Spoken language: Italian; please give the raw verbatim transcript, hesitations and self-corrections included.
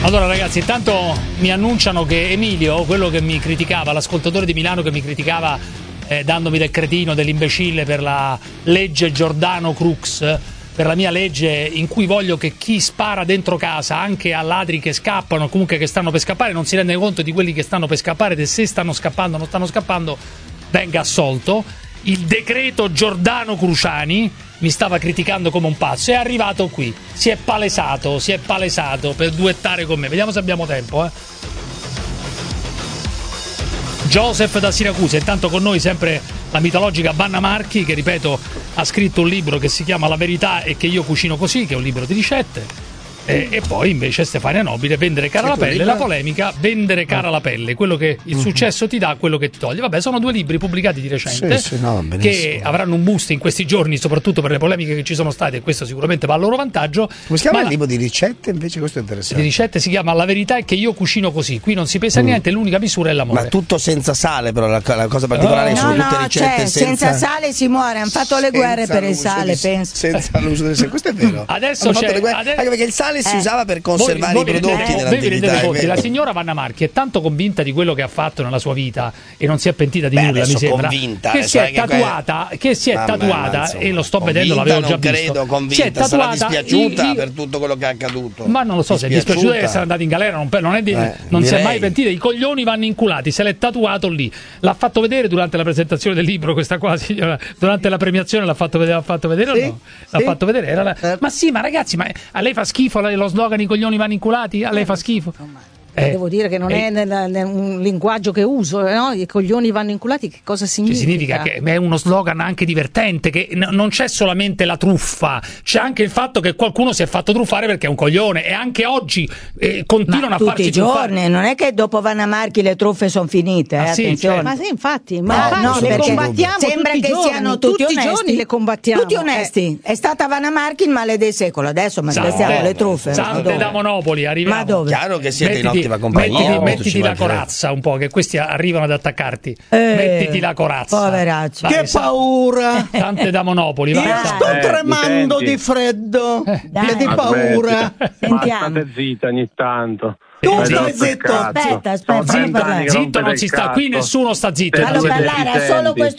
Allora ragazzi, intanto mi annunciano che Emilio, quello che mi criticava, l'ascoltatore di Milano che mi criticava eh, dandomi del cretino, dell'imbecille per la legge Giordano Crux, per la mia legge in cui voglio che chi spara dentro casa anche a ladri che scappano, comunque che stanno per scappare, non si rende conto di quelli che stanno per scappare, di se stanno scappando o non stanno scappando, venga assolto. Il decreto Giordano Cruciani mi stava criticando come un pazzo, è arrivato qui, si è palesato, si è palesato per duettare con me. Vediamo se abbiamo tempo, eh. Joseph da Siracusa, intanto con noi sempre la mitologica Vanna Marchi, che ripeto ha scritto un libro che si chiama La verità e che io cucino così, che è un libro di ricette. E, e poi invece Stefania Nobile, vendere cara la pelle, la polemica, vendere cara la pelle, quello che il successo ti dà, quello che ti toglie. Vabbè, sono due libri pubblicati di recente, sì, sì, no, che avranno un boost in questi giorni, soprattutto per le polemiche che ci sono state, e questo sicuramente va a loro vantaggio. Come si chiama Ma il libro di ricette? Invece questo è interessante. di ricette si chiama La verità è che io cucino così. Qui non si pesa mm. niente, l'unica misura è l'amore. Ma tutto senza sale, però la, la cosa particolare no, sono no, tutte no, ricette cioè, senza... senza sale si muore, hanno fatto le guerre per il sale, di, penso. Senza l'uso del sale, questo è vero. Adesso hanno c'è, fatto le guerre, adesso... anche perché il sale si eh. usava per conservare voi, i prodotti eh, nell'antichità. La signora Vanna Marchi è tanto convinta di quello che ha fatto nella sua vita e non si è pentita di Beh, nulla, mi sembra, convinta, che si è che tatuata, que... che si è Mamma, tatuata ma, insomma, e lo sto convinta, vedendo, l'avevo già non visto. credo, convinta, si è tatuata, sarà dispiaciuta io... per tutto quello che è accaduto. Ma non lo so, se è dispiaciuta che sia andata in galera, non, non, è di... eh, non si è direi. mai pentita, i coglioni vanno inculati, se l'è tatuato lì. L'ha fatto vedere durante la presentazione del libro, questa qua, signora, durante la premiazione l'ha fatto vedere, l'ha fatto vedere sì? o no? L'ha sì? fatto vedere, era la... eh. Ma sì, ma ragazzi, ma a lei fa schifo lo slogan i coglioni vanno inculati? A lei fa schifo? Eh, Devo dire che non eh, è nel, nel, un linguaggio che uso, no? I coglioni vanno inculati, che cosa significa? Che significa che è uno slogan anche divertente, che n- non c'è solamente la truffa, c'è anche il fatto che qualcuno si è fatto truffare perché è un coglione e anche oggi eh, continuano ma a farsi tutti i truffare. giorni, non è che dopo Vanna Marchi le truffe sono finite, eh, ah, sì, attenzione. certo. Ma sì, infatti, ma No, infatti no, le perché combattiamo sembra tutti che i giorni, siano tutti, tutti onesti. i giorni le combattiamo. Tutti onesti. Eh. È stata Vanna Marchi il male del secolo, adesso manifestiamo Sante, le truffe. Sante da Monopoli, arriviamo. Ma dove? Chiaro che siete mettiti, in ottima compagnia. Mettiti, Oh, mettiti la corazza un po', che questi arrivano ad attaccarti. Eh, mettiti la corazza. Poveraccio. Che paura! Tante da Monopoli. Io va. sto Eh, tremando mi senti? di freddo Dai. e di Aspetta, paura. Ma Sentiamo. state zitta ogni tanto. Tu Fai stai rotto il zitto. cazzo. Aspetta, aspetta, Sono fammi trenta parlare. anni che Zitto rompete non il si sta, cazzo. qui nessuno sta zitto. Te Fallo due parlare, ha solo deficienti. questo